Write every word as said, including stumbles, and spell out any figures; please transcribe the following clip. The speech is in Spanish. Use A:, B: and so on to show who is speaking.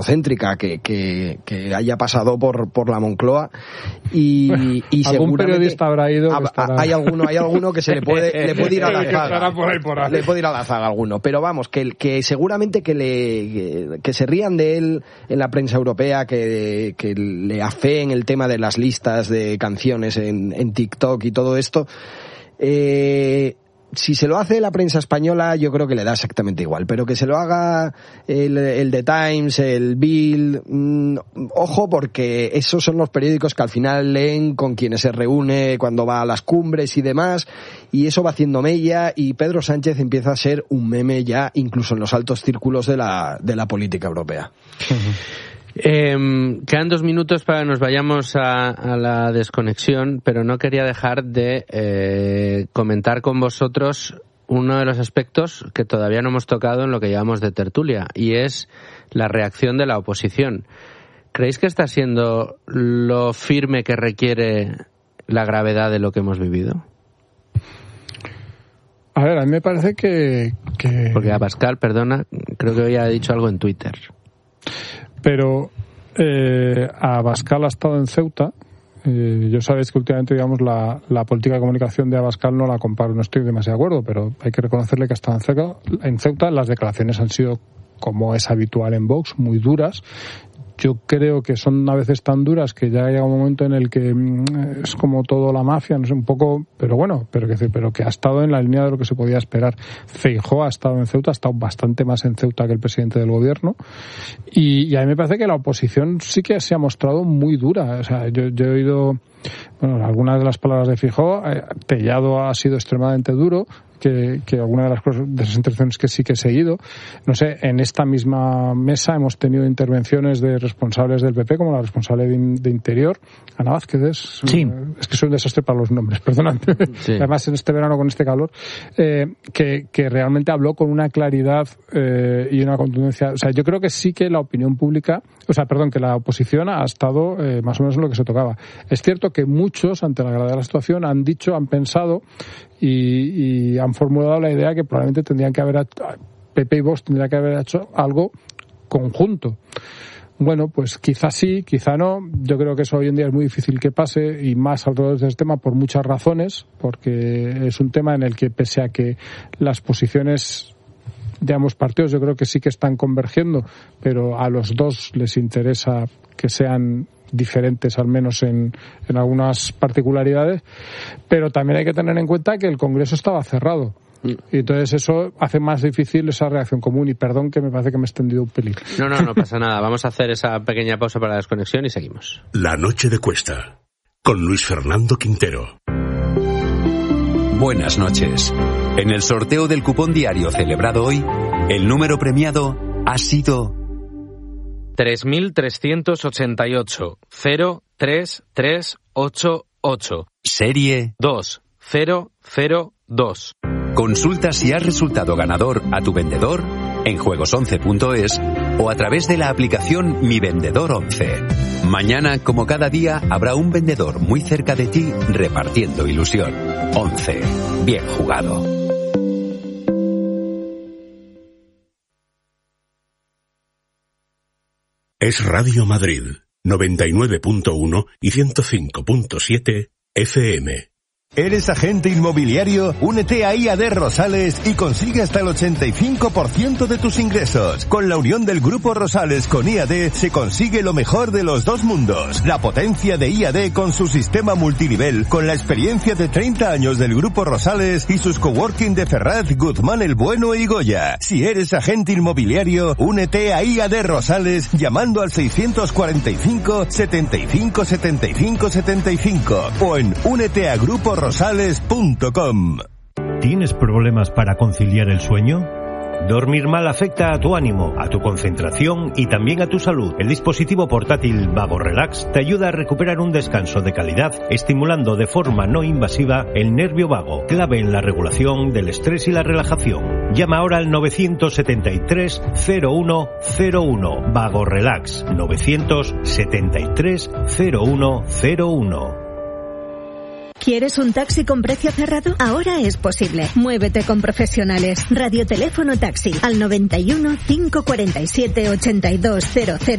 A: céntrica que, que, que haya pasado por, por la Moncloa y, bueno, y
B: algún periodista habrá ido
A: ha, estará... hay alguno hay alguno que se le puede le puede ir a la zaga
B: por ahí, por ahí.
A: le puede ir a la zaga a alguno, pero vamos, que, que seguramente que le que, que se rían de él en la prensa europea, que, que le afeen el tema de las listas de canciones en, en TikTok y todo esto. eh Si se lo hace la prensa española, yo creo que le da exactamente igual, pero que se lo haga el, el The Times, el Bild, mmm, ojo, porque esos son los periódicos que al final leen con quienes se reúne cuando va a las cumbres y demás, y eso va haciendo mella, y Pedro Sánchez empieza a ser un meme ya incluso en los altos círculos de la, de la política europea.
C: Uh-huh. Eh, quedan dos minutos para que nos vayamos a, a la desconexión, pero no quería dejar de eh, comentar con vosotros uno de los aspectos que todavía no hemos tocado en lo que llevamos de tertulia, y es la reacción de la oposición. ¿Creéis que está siendo lo firme que requiere la gravedad de lo que hemos vivido?
B: A ver, a mí me parece que... que...
C: Porque Abascal, perdona, creo que había dicho algo en Twitter.
B: Pero eh, Abascal ha estado en Ceuta. Eh, yo sabéis que últimamente, digamos, la, la política de comunicación de Abascal no la comparo, no estoy demasiado de acuerdo, pero hay que reconocerle que ha estado en Ceuta. En Ceuta las declaraciones han sido, como es habitual en Vox, muy duras. Yo creo que son a veces tan duras que ya llega un momento en el que mmm, es como todo la mafia, no sé, un poco, pero bueno, pero que, pero que ha estado en la línea de lo que se podía esperar. Feijóo ha estado en Ceuta, ha estado bastante más en Ceuta que el presidente del gobierno, y, y a mí me parece que la oposición sí que se ha mostrado muy dura. O sea, yo, yo he oído, bueno, algunas de las palabras de Feijóo. eh, Tellado ha sido extremadamente duro, que, que alguna de las cosas, de esas intervenciones que sí que he seguido. No sé, en esta misma mesa hemos tenido intervenciones de responsables del P P, como la responsable de, de Interior, Ana Vázquez, es,
D: sí.
B: es que soy un desastre para los nombres, perdonad. Sí. Además, en este verano con este calor, eh, que, que realmente habló con una claridad eh, y una contundencia. O sea, yo creo que sí que la opinión pública, o sea, perdón, que la oposición ha estado eh, más o menos en lo que se tocaba. Es cierto que muchos, ante la gravedad de la situación, han dicho, han pensado y, y han formulado la idea que probablemente tendrían que haber hecho, P P y Vox tendrían que haber hecho algo conjunto. Bueno, pues quizás sí, quizá no. Yo creo que eso hoy en día es muy difícil que pase, y más alrededor de este tema por muchas razones, porque es un tema en el que, pese a que las posiciones de ambos partidos yo creo que sí que están convergiendo, pero a los dos les interesa que sean diferentes, al menos en, en algunas particularidades, pero también hay que tener en cuenta que el Congreso estaba cerrado. Y entonces eso hace más difícil esa reacción común, y perdón que me parece que me he extendido un pelín.
C: No, no, no pasa nada. Vamos a hacer esa pequeña pausa para la desconexión y seguimos.
E: La noche de Cuesta, con Luis Fernando Quintero.
F: Buenas noches. En el sorteo del cupón diario celebrado hoy, el número premiado ha sido
G: tres mil trescientos ochenta y ocho cero tres tres ocho ocho.
F: Serie
G: dos cero cero dos.
F: Consulta si has resultado ganador a tu vendedor en juegos once punto es o a través de la aplicación Mi Vendedor once. Mañana, como cada día, habrá un vendedor muy cerca de ti repartiendo ilusión. once. Bien jugado.
E: Es Radio Madrid, noventa y nueve punto uno y ciento cinco punto siete F M.
H: ¿Eres agente inmobiliario? Únete a I A D Rosales y consigue hasta el ochenta y cinco por ciento de tus ingresos. Con la unión del Grupo Rosales con I A D se consigue lo mejor de los dos mundos. La potencia de I A D con su sistema multinivel, con la experiencia de treinta años del Grupo Rosales y sus coworking de Ferraz, Guzmán el Bueno y Goya. Si eres agente inmobiliario, únete a I A D Rosales llamando al seiscientos cuarenta y cinco, setenta y cinco, setenta y cinco, setenta y cinco o en únete a grupo rosales punto com.
I: ¿Tienes problemas para conciliar el sueño? Dormir mal afecta a tu ánimo, a tu concentración y también a tu salud. El dispositivo portátil Vago Relax te ayuda a recuperar un descanso de calidad, estimulando de forma no invasiva el nervio vago, clave en la regulación del estrés y la relajación. Llama ahora al novecientos setenta y tres, cero uno cero uno. Vago Relax, novecientos setenta y tres, cero uno cero uno.
D: ¿Quieres un taxi con precio cerrado? Ahora es posible. Muévete con profesionales. Radioteléfono taxi al noventa y uno, cinco cuarenta y siete, ochenta y dos cero cero.